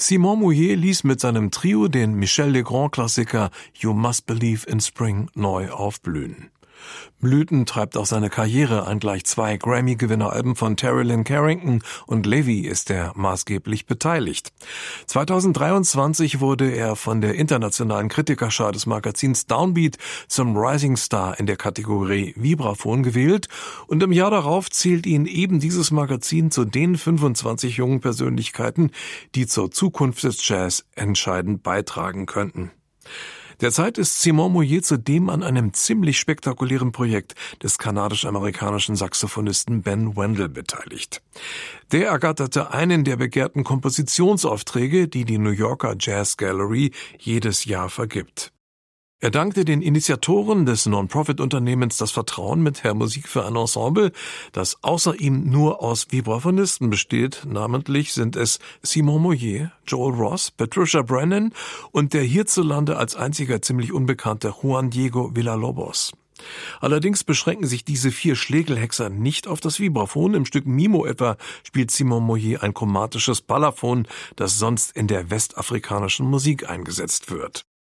Simon Mouillet ließ mit seinem Trio den Michel Legrand-Klassiker You Must Believe in Spring neu aufblühen. Blüten treibt auch seine Karriere, ein gleich 2 Grammy-Gewinneralben von Terry Lynn Carrington und Levy ist er maßgeblich beteiligt. 2023 wurde er von der internationalen Kritikerschar des Magazins Downbeat zum Rising Star in der Kategorie Vibraphon gewählt und im Jahr darauf zählt ihn eben dieses Magazin zu den 25 jungen Persönlichkeiten, die zur Zukunft des Jazz entscheidend beitragen könnten. Derzeit ist Simon Mouillet zudem an einem ziemlich spektakulären Projekt des kanadisch-amerikanischen Saxophonisten Ben Wendell beteiligt. Der ergatterte einen der begehrten Kompositionsaufträge, die die New Yorker Jazz Gallery jedes Jahr vergibt. Er dankte den Initiatoren des Non-Profit-Unternehmens das Vertrauen mit der Musik für ein Ensemble, das außer ihm nur aus Vibraphonisten besteht. Namentlich sind es Simon Mouillet, Joel Ross, Patricia Brennan und der hierzulande als einziger ziemlich unbekannte Juan Diego Villalobos. Allerdings beschränken sich diese 4 Schlägelhexer nicht auf das Vibraphon. Im Stück Mimo etwa spielt Simon Mouillet ein chromatisches Balafon, das sonst in der westafrikanischen Musik eingesetzt wird.